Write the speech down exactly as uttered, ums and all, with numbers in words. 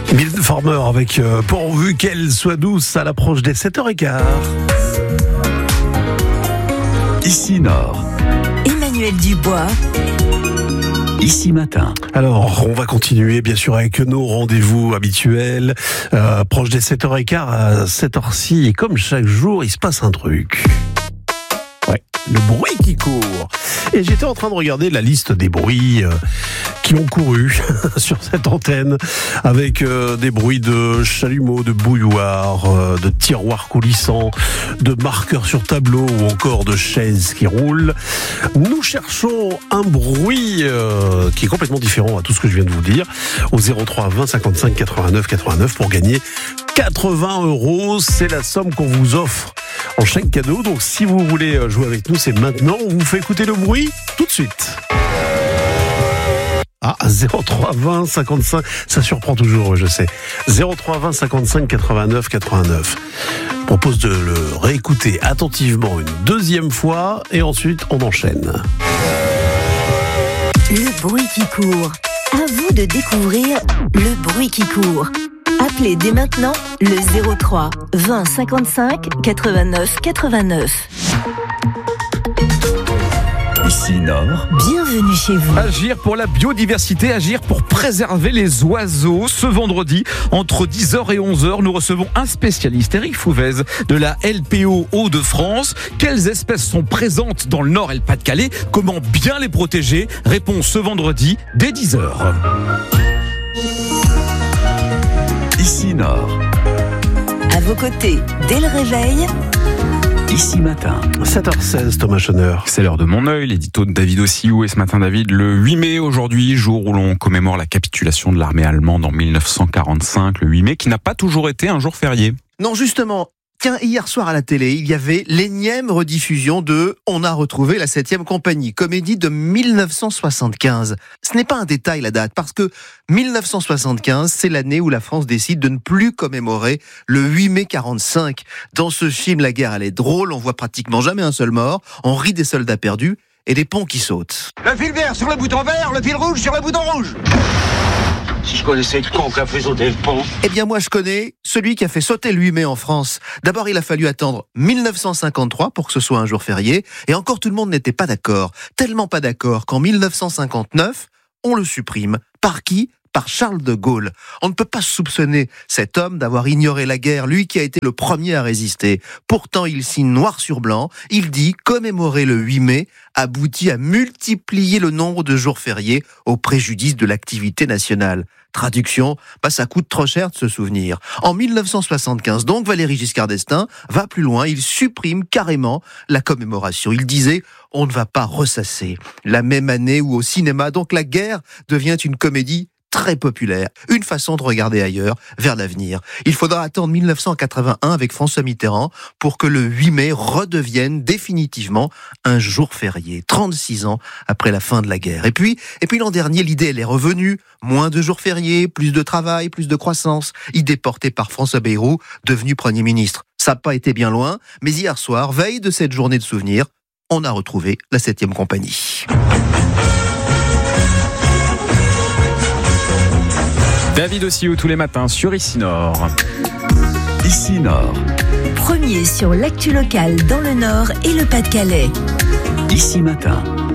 Mylène Farmer avec euh, pourvu qu'elle soit douce à l'approche des sept heures quinze. Ici Nord. Emmanuel Dubois. Ici Matin. Alors, on va continuer bien sûr avec nos rendez-vous habituels. Euh, proche des sept heures quinze, à cette heure-ci, et comme chaque jour, il se passe un truc. Ouais, le bruit qui court. Et j'étais en train de regarder la liste des bruits euh, qui ont couru sur cette antenne, avec euh, des bruits de chalumeau, de bouilloire, euh, de tiroirs coulissants, de marqueurs sur tableau ou encore de chaises qui roulent. Nous cherchons un bruit euh, qui est complètement différent à tout ce que je viens de vous dire, au zéro trois vingt cinquante-cinq quatre-vingt-neuf quatre-vingt-neuf pour gagner quatre-vingts euros. C'est la somme qu'on vous offre en chèque cadeau. Donc si vous voulez jouer avec nous, c'est maintenant. On vous fait écouter le bruit tout de suite. Ah, zéro trois vingt cinquante-cinq, ça surprend toujours, je sais. zéro trois vingt cinquante-cinq quatre-vingt-neuf quatre-vingt-neuf. Je propose de le réécouter attentivement une deuxième fois et ensuite on enchaîne. Le bruit qui court. À vous de découvrir le bruit qui court. Appelez dès maintenant le zéro trois vingt cinquante-cinq quatre-vingt-neuf quatre-vingt-neuf. Ici Nord. Bienvenue chez vous. Agir pour la biodiversité, agir pour préserver les oiseaux. Ce vendredi, entre dix heures et onze heures, nous recevons un spécialiste, Eric Fouvez, de la L P O Hauts-de-France. Quelles espèces sont présentes dans le Nord et le Pas-de-Calais? Comment bien les protéger? Réponse ce vendredi, dès dix heures. Ici Nord. À vos côtés, dès le réveil. Ici Matin. sept heures seize, Thomas Schoner. C'est l'heure de mon œil, l'édito de David Ossiou. Et ce matin, David, le huit mai aujourd'hui, jour où l'on commémore la capitulation de l'armée allemande en mille neuf cent quarante-cinq. Le huit mai qui n'a pas toujours été un jour férié. Non, justement. Tiens, hier soir à la télé, il y avait l'énième rediffusion de « On a retrouvé la septième compagnie », comédie de mille neuf cent soixante-quinze. Ce n'est pas un détail la date, parce que mille neuf cent soixante-quinze, c'est l'année où la France décide de ne plus commémorer le huit mai quarante-cinq. Dans ce film, la guerre, elle est drôle, on voit pratiquement jamais un seul mort, on rit des soldats perdus et des ponts qui sautent. Le fil vert sur le bouton vert, le fil rouge sur le bouton rouge. Si je connaissais le con qui a fait sauter le pont. Eh bien moi je connais celui qui a fait sauter le huit mai en France. D'abord il a fallu attendre mille neuf cent cinquante-trois pour que ce soit un jour férié, et encore tout le monde n'était pas d'accord. Tellement pas d'accord qu'en mille neuf cent cinquante-neuf, on le supprime. Par qui ? Par Charles de Gaulle. On ne peut pas soupçonner cet homme d'avoir ignoré la guerre, lui qui a été le premier à résister. Pourtant, il signe noir sur blanc, il dit commémorer le huit mai aboutit à multiplier le nombre de jours fériés au préjudice de l'activité nationale. Traduction, bah ça coûte trop cher de se souvenir. En mille neuf cent soixante-quinze, donc, Valéry Giscard d'Estaing va plus loin, il supprime carrément la commémoration. Il disait, on ne va pas ressasser. La même année où au cinéma, donc la guerre devient une comédie très populaire, une façon de regarder ailleurs, vers l'avenir. Il faudra attendre mille neuf cent quatre-vingt-un avec François Mitterrand pour que le huit mai redevienne définitivement un jour férié, trente-six ans après la fin de la guerre. Et puis, et puis l'an dernier, l'idée elle est revenue, moins de jours fériés, plus de travail, plus de croissance, idée portée par François Bayrou, devenu Premier ministre. Ça n'a pas été bien loin, mais hier soir, veille de cette journée de souvenir, on a retrouvé la septième compagnie. David Ossiou tous les matins sur Ici Nord. Ici Nord. Premier sur l'actu locale dans le Nord et le Pas-de-Calais. Ici Matin.